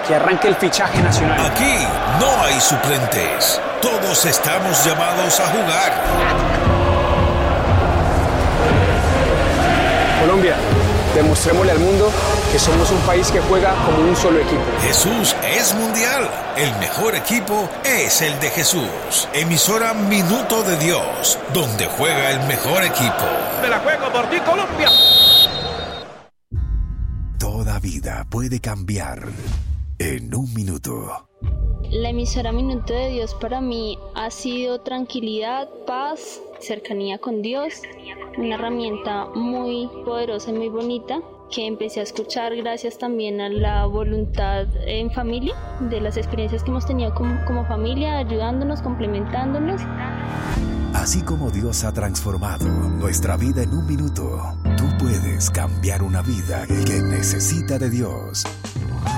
que arranque el fichaje nacional. Aquí no hay suplentes. Todos estamos llamados a jugar. Colombia, demostrémosle al mundo que somos un país que juega como un solo equipo. Jesús es mundial. El mejor equipo es el de Jesús. Emisora Minuto de Dios, donde juega el mejor equipo. Me la juego por ti, Colombia. Toda vida puede cambiar en un minuto. La emisora Minuto de Dios para mí ha sido tranquilidad, paz, cercanía con Dios, una herramienta muy poderosa y muy bonita que empecé a escuchar gracias también a la voluntad en familia, de las experiencias que hemos tenido como familia, ayudándonos, complementándonos. Así como Dios ha transformado nuestra vida en un minuto, tú puedes cambiar una vida que necesita de Dios.